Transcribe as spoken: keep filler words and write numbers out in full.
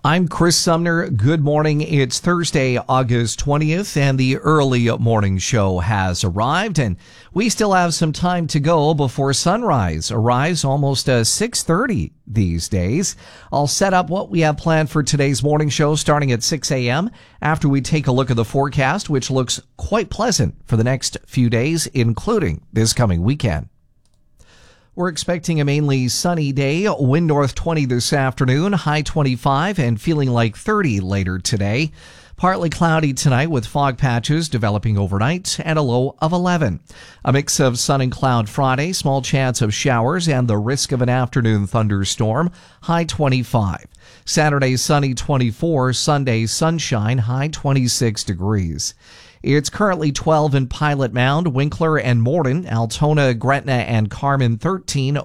I'm Chris Sumner. Good morning. It's Thursday, August twentieth, and the early morning show has arrived, and we still have some time to go before sunrise arrives, almost uh, six thirty these days. I'll set up what we have planned for today's morning show starting at six a.m. after we take a look at the forecast, which looks quite pleasant for the next few days, including this coming weekend. We're expecting a mainly sunny day, wind north twenty this afternoon, high twenty-five, and feeling like thirty later today. Partly cloudy tonight with fog patches developing overnight and a low of eleven. A mix of sun and cloud Friday, small chance of showers and the risk of an afternoon thunderstorm, high twenty-five. Saturday sunny twenty-four, Sunday sunshine, high twenty-six degrees. It's currently twelve in Pilot Mound, Winkler and Morden, Altona, Gretna, and Carmen thirteen,